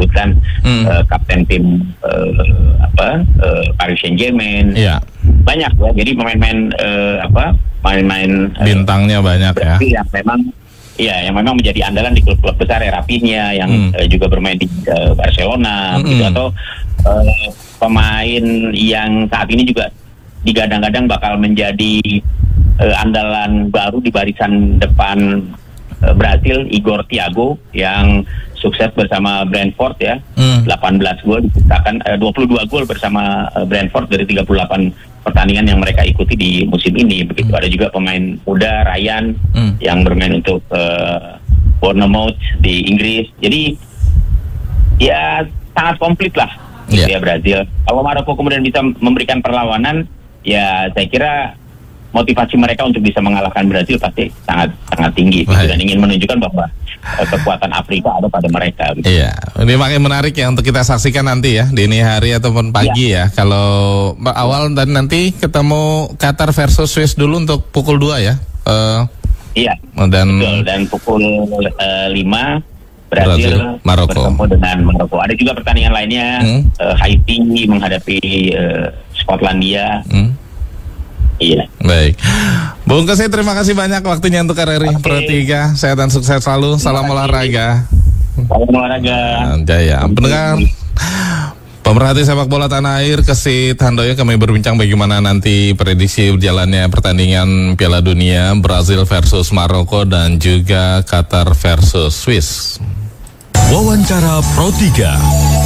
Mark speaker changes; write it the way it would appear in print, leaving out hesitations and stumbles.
Speaker 1: disebutkan kapten tim Paris Saint-Germain.
Speaker 2: Iya.
Speaker 1: Banyak ya. Jadi pemain-pemain
Speaker 2: bintangnya banyak ya.
Speaker 1: Yang memang menjadi andalan di klub-klub besar ya, Rafinha yang juga bermain di Barcelona gitu, atau pemain yang saat ini juga digadang-gadang bakal menjadi andalan baru di barisan depan Brasil, Igor Thiago yang sukses bersama Brentford ya. 18 gol diciptakan, 22 gol bersama Brentford dari 38 pertandingan yang mereka ikuti di musim ini. Begitu ada juga pemain muda Ryan yang bermain untuk Bournemouth di Inggris. Jadi ya sangat komplit lah gitu ya Brazil. Kalau Maroko kemudian bisa memberikan perlawanan, ya saya kira motivasi mereka untuk bisa mengalahkan Brazil pasti sangat tinggi gitu, dan ingin menunjukkan bahwa kekuatan Afrika ada pada mereka gitu.
Speaker 2: Iya, ini makin menarik ya untuk kita saksikan nanti ya, dini hari ataupun pagi ya. Kalau awal dan nanti ketemu Qatar versus Swiss dulu untuk pukul 2 ya.
Speaker 1: Iya. Dan pukul 5 Brazil
Speaker 2: Maroko
Speaker 1: bertemu dengan Maroko. Ada juga pertandingan lainnya, Haiti menghadapi Skotlandia. Iya.
Speaker 2: Baik, Bung Kesi, terima kasih banyak waktunya untuk RRI Pro 3. Sehat dan sukses selalu. Salam olahraga.
Speaker 1: Salam olahraga.
Speaker 2: Jaya. Pendengar, pemerhati sepak bola tanah air, Kesit Handoyo, kami berbincang bagaimana nanti prediksi berjalannya pertandingan Piala Dunia Brazil versus Maroko dan juga Qatar versus Swiss.
Speaker 3: Wawancara Pro 3.